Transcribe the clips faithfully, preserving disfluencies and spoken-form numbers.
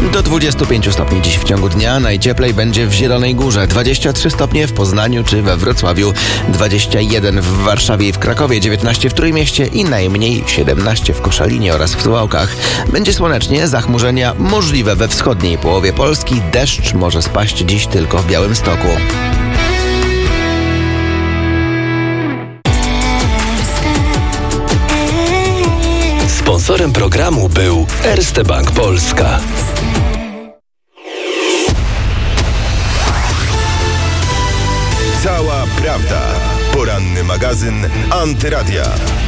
Do dwudziestu pięciu stopni dziś w ciągu dnia. Najcieplej będzie w Zielonej Górze, dwadzieścia trzy stopnie w Poznaniu czy we Wrocławiu, dwadzieścia jeden w Warszawie i w Krakowie, dziewiętnaście w Trójmieście i najmniej siedemnaście w Koszalinie oraz w Suwałkach. Będzie słonecznie, zachmurzenia możliwe we wschodniej połowie Polski. Deszcz może spaść dziś tylko w Białymstoku. Sponsorem programu był Erste Bank Polska. Cała prawda. Poranny magazyn Antyradia.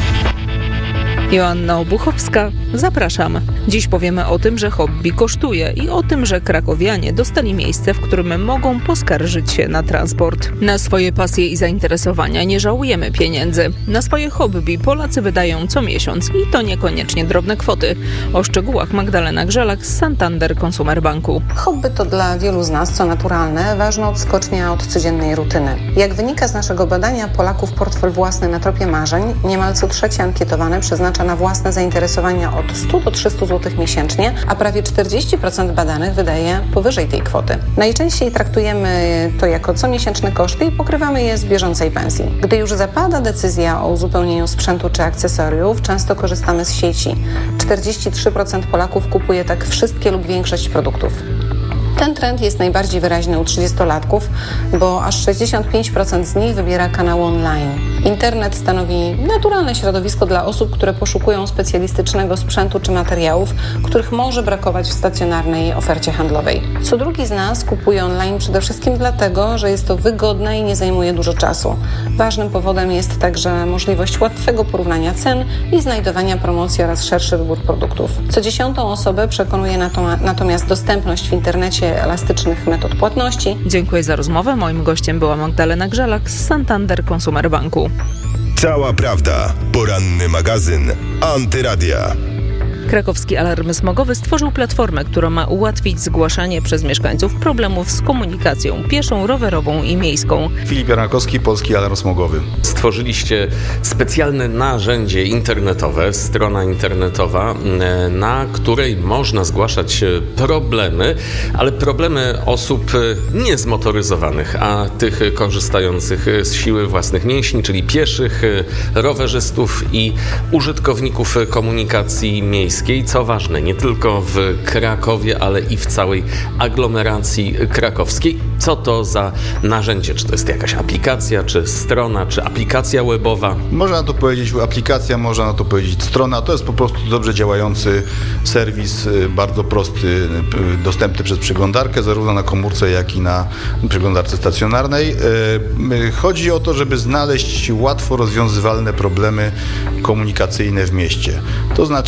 Joanna Obuchowska, zapraszam. Dziś powiemy o tym, że hobby kosztuje i o tym, że krakowianie dostali miejsce, w którym mogą poskarżyć się na transport. Na swoje pasje i zainteresowania nie żałujemy pieniędzy. Na swoje hobby Polacy wydają co miesiąc i to niekoniecznie drobne kwoty. O szczegółach Magdalena Grzelak z Santander Consumer Banku. Hobby to dla wielu z nas, co naturalne, ważna odskocznia od codziennej rutyny. Jak wynika z naszego badania Polaków portfel własny na tropie marzeń, niemal co trzeci ankietowany przeznacza na własne zainteresowania od stu do trzystu złotych miesięcznie, a prawie czterdzieści procent badanych wydaje powyżej tej kwoty. Najczęściej traktujemy to jako comiesięczne koszty i pokrywamy je z bieżącej pensji. Gdy już zapada decyzja o uzupełnieniu sprzętu czy akcesoriów, często korzystamy z sieci. czterdzieści trzy procent Polaków kupuje tak wszystkie lub większość produktów. Ten trend jest najbardziej wyraźny u trzydziestolatków, bo aż sześćdziesiąt pięć procent z nich wybiera kanał online. Internet stanowi naturalne środowisko dla osób, które poszukują specjalistycznego sprzętu czy materiałów, których może brakować w stacjonarnej ofercie handlowej. Co drugi z nas kupuje online przede wszystkim dlatego, że jest to wygodne i nie zajmuje dużo czasu. Ważnym powodem jest także możliwość łatwego porównania cen i znajdowania promocji oraz szerszy wybór produktów. Co dziesiątą osobę przekonuje natomiast dostępność w internecie elastycznych metod płatności. Dziękuję za rozmowę. Moim gościem była Magdalena Grzelak z Santander Consumer Banku. Cała prawda. Poranny magazyn Antyradia. Krakowski Alarm Smogowy stworzył platformę, która ma ułatwić zgłaszanie przez mieszkańców problemów z komunikacją pieszą, rowerową i miejską. Filip Jarnakowski, Polski Alarm Smogowy. Stworzyliście specjalne narzędzie internetowe, strona internetowa, na której można zgłaszać problemy, ale problemy osób niezmotoryzowanych, a tych korzystających z siły własnych mięśni, czyli pieszych, rowerzystów i użytkowników komunikacji miejskiej. Co ważne, nie tylko w Krakowie, ale i w całej aglomeracji krakowskiej. Co to za narzędzie? Czy to jest jakaś aplikacja, czy strona, czy aplikacja webowa? Można na to powiedzieć aplikacja, można na to powiedzieć strona. To jest po prostu dobrze działający serwis, bardzo prosty, dostępny przez przeglądarkę, zarówno na komórce, jak i na przeglądarce stacjonarnej. Chodzi o to, żeby znaleźć łatwo rozwiązywalne problemy komunikacyjne w mieście. To znaczy